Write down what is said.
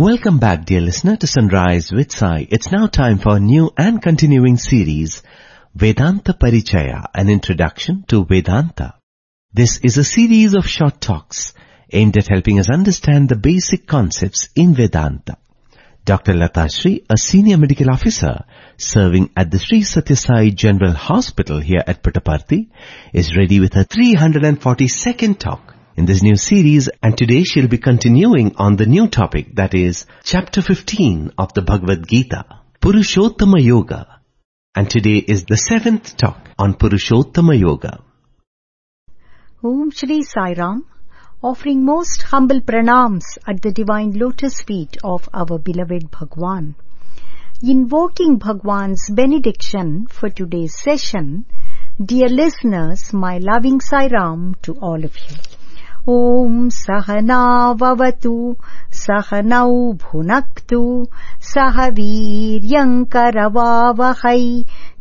Welcome back, dear listener, to Sunrise with Sai. It's now time for a new and continuing series, Vedanta Parichaya, an introduction to Vedanta. This is a series of short talks aimed at helping us understand the basic concepts in Vedanta. Dr. Lata Sri, a senior medical officer serving at the Sri Satya Sai General Hospital here at Puttaparthi, is ready with her 342nd talk in this new series, and today she'll be continuing on the new topic, that is Chapter 15 of the Bhagavad Gita, Purushottama Yoga. And today is the 7th talk on Purushottama Yoga. Om Shri Sai Ram, offering most humble pranams at the divine lotus feet of our beloved Bhagwan. Invoking Bhagwan's benediction for today's session, dear listeners, my loving Sai Ram to all of you. Om Sahana Vavatu Sahanau Bhunaktu Sahaviryam Karavavahai